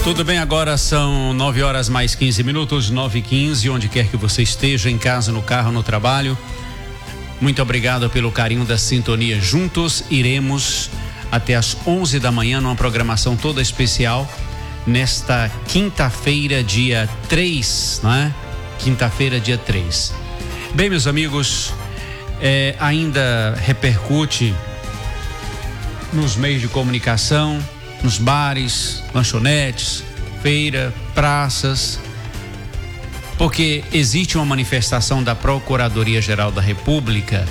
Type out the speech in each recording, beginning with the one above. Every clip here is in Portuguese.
Tudo bem, agora são 9 horas mais 15 minutos, 9h15, onde quer que você esteja, em casa, no carro, no trabalho. Muito obrigado pelo carinho da sintonia. Juntos iremos até as 11 da manhã numa programação toda especial nesta quinta-feira, dia 3, né? Quinta-feira, dia 3. Bem, meus amigos, ainda repercute nos meios de comunicação, nos bares, lanchonetes, feira, praças, porque existe uma manifestação da Procuradoria-Geral da República,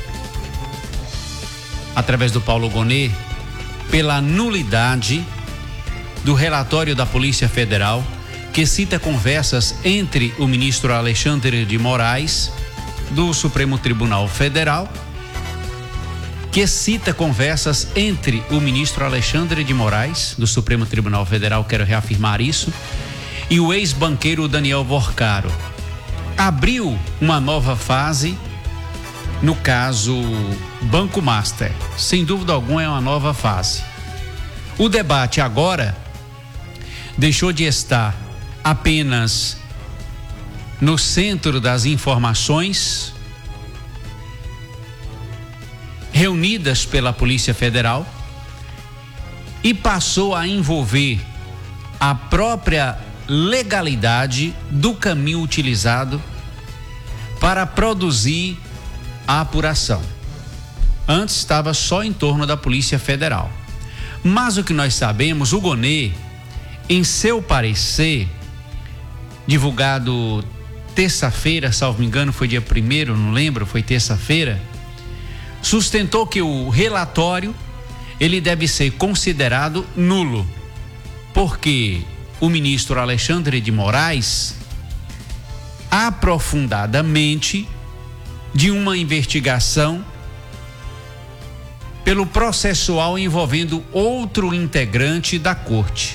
através do Paulo Gonet, pela nulidade do relatório da Polícia Federal, que cita conversas entre o ministro Alexandre de Moraes, do Supremo Tribunal Federal, que cita conversas entre o ministro Alexandre de Moraes, do Supremo Tribunal Federal, quero reafirmar isso, e o ex-banqueiro Daniel Vorcaro. Abriu uma nova fase no caso Banco Master. Sem dúvida alguma é uma nova fase. O debate agora deixou de estar apenas no centro das informações reunidas pela Polícia Federal e passou a envolver a própria legalidade do caminho utilizado para produzir a apuração. Antes estava só em torno da Polícia Federal. Mas o que nós sabemos, o Gonet, em seu parecer, divulgado terça-feira, salvo engano, foi dia 1º, não lembro, foi terça-feira, sustentou que o relatório ele deve ser considerado nulo, porque o ministro Alexandre de Moraes aprofundadamente de uma investigação pelo processual envolvendo outro integrante da corte,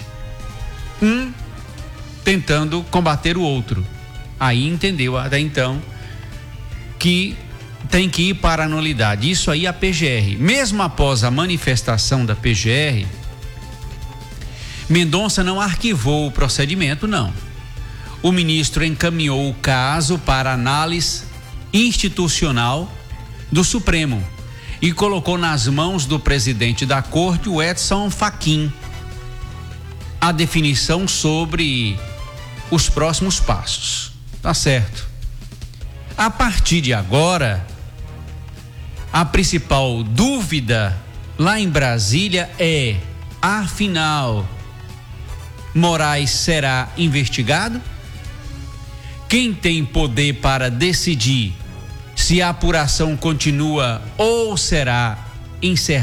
tentando combater o outro. Aí entendeu até então que tem que ir para a nulidade. Isso aí a PGR, mesmo após a manifestação da PGR, Mendonça não arquivou o procedimento, não. O ministro encaminhou o caso para análise institucional do Supremo e colocou nas mãos do presidente da corte, o Edson Fachin, a definição sobre os próximos passos. Tá certo. A partir de agora, a principal dúvida lá em Brasília é: afinal, Moraes será investigado? Quem tem poder para decidir se a apuração continua ou será encerrada?